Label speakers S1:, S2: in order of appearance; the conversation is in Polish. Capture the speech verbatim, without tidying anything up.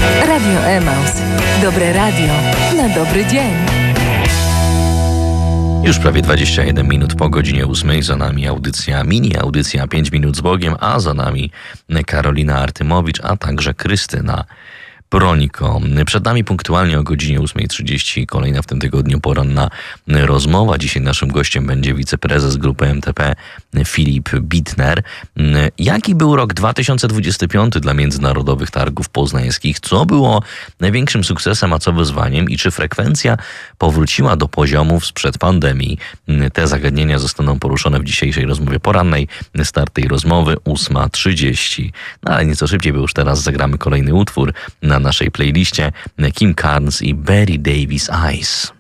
S1: Radio Emaus. Dobre radio na dobry dzień.
S2: Już prawie dwadzieścia jeden minut po godzinie ósmej. Za nami audycja mini, audycja pięć minut z Bogiem, a za nami Karolina Artymowicz, a także Krystyna Proniko. Przed nami punktualnie o godzinie ósmej trzydzieści kolejna w tym tygodniu poranna rozmowa. Dzisiaj naszym gościem będzie wiceprezes grupy M T P Filip Bittner. Jaki był rok dwa tysiące dwudziesty piąty dla międzynarodowych targów poznańskich? Co było największym sukcesem, a co wyzwaniem? I czy frekwencja powróciła do poziomów sprzed pandemii? Te zagadnienia zostaną poruszone w dzisiejszej rozmowie porannej. Start tej rozmowy ósma trzydzieści. No ale nieco szybciej, bo już teraz zagramy kolejny utwór na naszej playliście. Kim Carnes i Barry Davis Eyes.